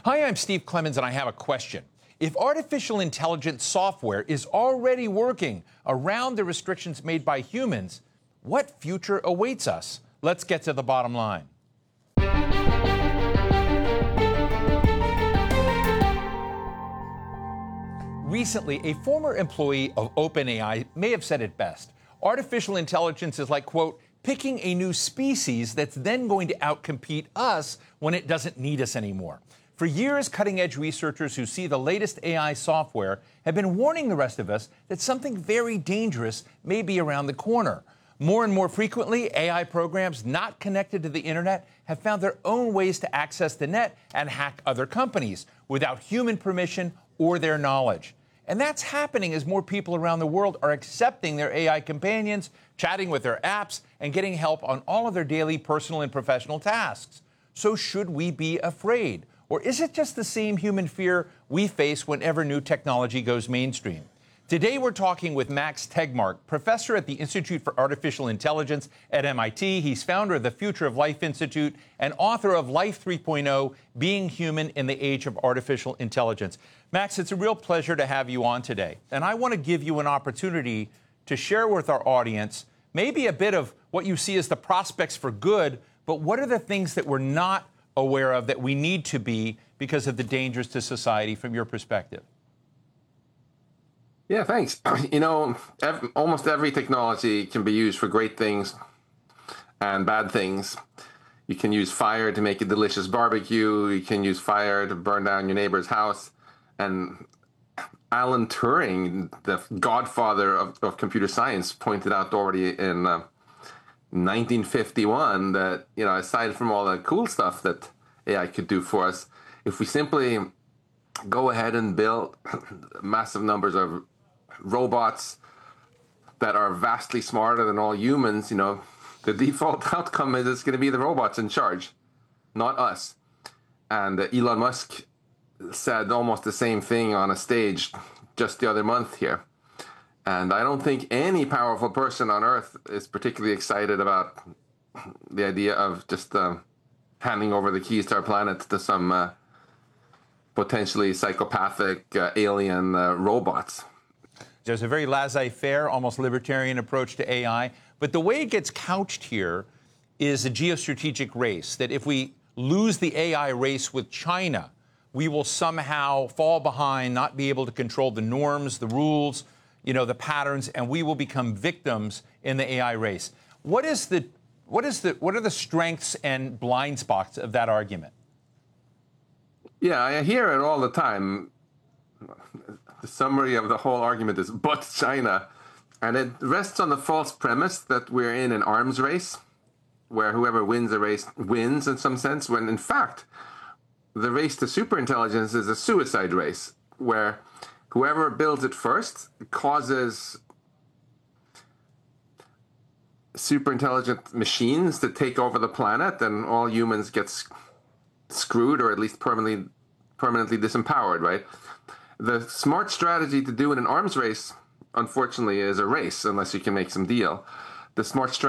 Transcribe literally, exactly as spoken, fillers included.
Hi, I'm Steve Clemons, and I have a question. If artificial intelligence software is already working around the restrictions made by humans, what future awaits us? Let's get to the bottom line. Recently, a former employee of OpenAI may have said it best. Artificial intelligence is like, quote, picking a new species that's then going to outcompete us when it doesn't need us anymore. For years, cutting-edge researchers who see the latest A I software have been warning the rest of us that something very dangerous may be around the corner. More and more frequently, A I programs not connected to the internet have found their own ways to access the net and hack other companies without human permission or their knowledge. And that's happening as more people around the world are accepting their A I companions, chatting with their apps, and getting help on all of their daily personal and professional tasks. So should we be afraid? Or is it just the same human fear we face whenever new technology goes mainstream? Today, we're talking with Max Tegmark, professor at the Institute for Artificial Intelligence at M I T. He's founder of the Future of Life Institute and author of Life three point oh, Being Human in the Age of Artificial Intelligence. Max, it's a real pleasure to have you on today. And I want to give you an opportunity to share with our audience maybe a bit of what you see as the prospects for good, but what are the things that we're not aware of that we need to be because of the dangers to society from your perspective? Yeah, thanks. You know, ev- almost every technology can be used for great things and bad things. You can use fire to make a delicious barbecue. You can use fire to burn down your neighbor's house. And Alan Turing, the godfather of, of computer science, pointed out already in uh, nineteen fifty-one that, you know, aside from all the cool stuff that A I could do for us, if we simply go ahead and build massive numbers of robots that are vastly smarter than all humans, you know, the default outcome is it's going to be the robots in charge, not us. And uh, Elon Musk said almost the same thing on a stage just the other month here. And I don't think any powerful person on earth is particularly excited about the idea of just uh, handing over the keys to our planet to some uh, potentially psychopathic uh, alien uh, robots. There's a very laissez-faire, almost libertarian approach to A I. But the way it gets couched here is a geostrategic race, that if we lose the A I race with China, we will somehow fall behind, not be able to control the norms, the rules, you know, the patterns, and we will become victims in the A I race. What is the, what is the, what are the strengths and blind spots of that argument? Yeah, I hear it all the time. The summary of the whole argument is but China. And it rests on the false premise that we're in an arms race where whoever wins a race wins in some sense, when in fact, the race to superintelligence is a suicide race where whoever builds it first causes superintelligent machines to take over the planet and all humans get screwed or at least permanently permanently disempowered, right? The smart strategy to do in an arms race, unfortunately, is a race, unless you can make some deal. The smart strategy